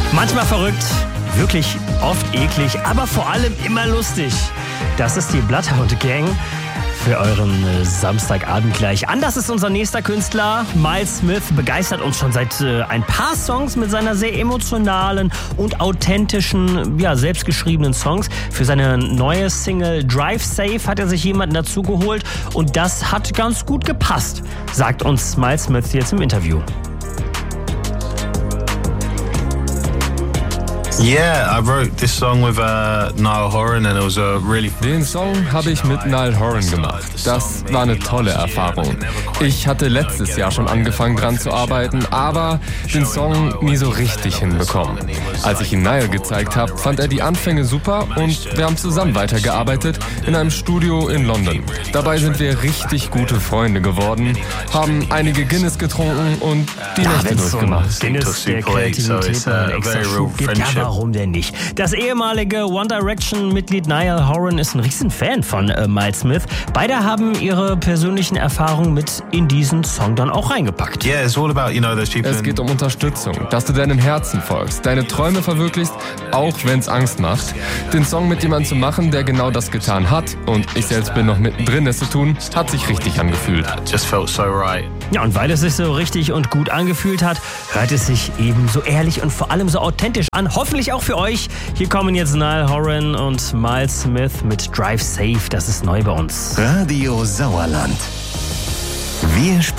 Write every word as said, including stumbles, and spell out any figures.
Manchmal verrückt, wirklich oft eklig, aber vor allem immer lustig. Das ist die Bloodhound Gang für euren äh, Samstagabend gleich. Anders ist unser nächster Künstler. Miles Smith begeistert uns schon seit äh, ein paar Songs mit seiner sehr emotionalen und authentischen, ja, selbstgeschriebenen Songs. Für seine neue Single Drive Safe hat er sich jemanden dazu geholt und das hat ganz gut gepasst, sagt uns Miles Smith jetzt im Interview. Yeah, I wrote this song with uh, Niall Horan and it was a really... Den Song habe ich mit Niall Horan gemacht. Das war eine tolle Erfahrung. Ich hatte letztes Jahr schon angefangen dran zu arbeiten, aber den Song nie so richtig hinbekommen. Als ich ihn Niall gezeigt habe, fand er die Anfänge super und wir haben zusammen weitergearbeitet in einem Studio in London. Dabei sind wir richtig gute Freunde geworden, haben einige Guinness getrunken und die Ja, Nächte durchgemacht. Guinness der Kreativität einen extra Schub gibt. Ja, warum denn nicht? Das ehemalige One Direction-Mitglied Niall Horan ist ein Riesenfan von äh, Miles Smith. Beide haben ihre persönlichen Erfahrungen mit in diesen Song dann auch reingepackt. Yeah, it's all about, you know, those people. Es geht um Unterstützung, dass du deinem Herzen folgst, deine Träume verwirklichst, auch wenn es Angst macht. Den Song mit jemandem zu machen, der genau das getan hat, und ich selbst bin noch mittendrin, es zu tun, hat sich richtig angefühlt. Just felt so right. Ja, und weil es sich so richtig und gut angefühlt hat, hört es sich eben so ehrlich und vor allem so authentisch an. Hoffentlich auch für euch. Hier kommen jetzt Niall Horan und Miles Smith mit Drive Safe. Das ist neu bei uns. Radio Sauerland. Wir spielen